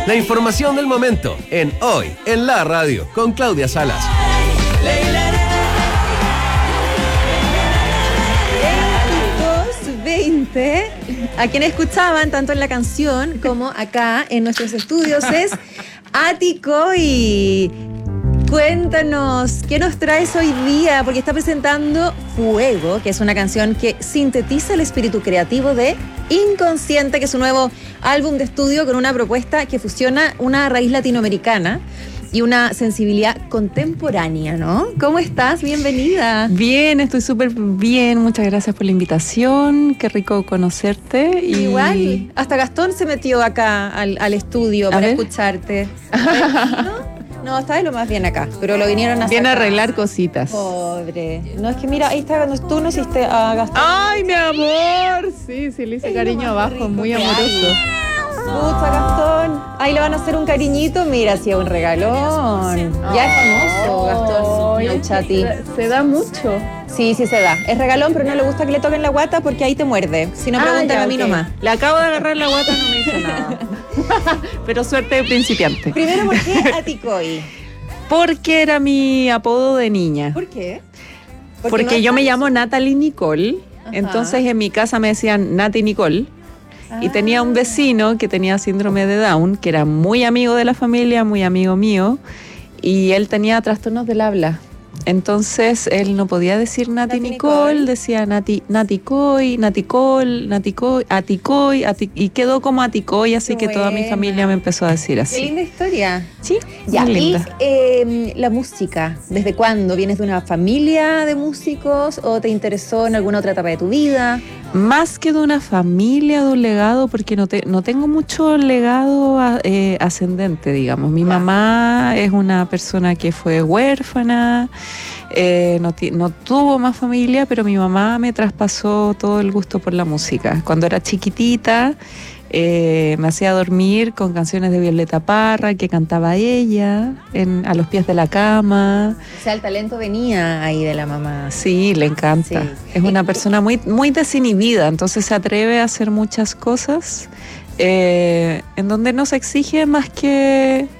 La información del momento en Hoy en la Radio con Claudia Salas. A quienes escuchaban tanto en la canción como acá en nuestros estudios es Ático. Y cuéntanos, ¿qué nos traes hoy día? Porque está presentando Fuego, que es una canción que sintetiza el espíritu creativo de Inconsciente, que es un nuevo álbum de estudio con una propuesta que fusiona una raíz latinoamericana y una sensibilidad contemporánea, ¿no? ¿Cómo estás? Bienvenida. Bien, estoy súper bien. Muchas gracias por la invitación. Qué rico conocerte. Igual, hasta Gastón se metió acá al estudio para escucharte. No, está de lo más bien acá, pero lo vinieron a hacer. Viene a arreglar cositas. Pobre. No, es que mira, ahí está, tú no hiciste a Gastón. ¡Ay, mi amor! Sí, le hice cariño abajo, muy amoroso. Pucha, Gastón. Ahí le van a hacer un cariñito. Mira, si es un regalón. Ya es famoso, Gastón. Nauchati. Se da mucho. Sí, se da. Es regalón, pero no le gusta que le toquen la guata porque ahí te muerde. Si no, pregúntame a mí nomás. Le acabo de agarrar la guata, no me hizo nada. Pero suerte de principiante. Primero, ¿por qué Aticoy? Porque era mi apodo de niña. ¿Por qué? Porque yo me llamo Natalie Nicole. Ajá. Entonces en mi casa me decían Nati Nicole. Y tenía un vecino que tenía síndrome de Down, que era muy amigo de la familia, muy amigo mío, y él tenía trastornos del habla. Entonces él no podía decir Nati Nicole, decía Naticoy, Aticoy, y quedó como Aticoy, así que toda mi familia me empezó a decir así. Qué linda historia. Sí, ya, muy linda. Y la música, ¿desde cuándo? ¿Vienes de una familia de músicos o te interesó en alguna otra etapa de tu vida? Más que de una familia, de un legado, porque no tengo mucho legado ascendente, digamos. Mi mamá es una persona que fue huérfana, no tuvo más familia, pero mi mamá me traspasó todo el gusto por la música. Cuando era chiquitita, me hacía dormir con canciones de Violeta Parra que cantaba ella a los pies de la cama. O sea, el talento venía ahí de la mamá. Sí, le encanta. Sí. Es una persona muy, muy desinhibida, entonces se atreve a hacer muchas cosas en donde no se exige más que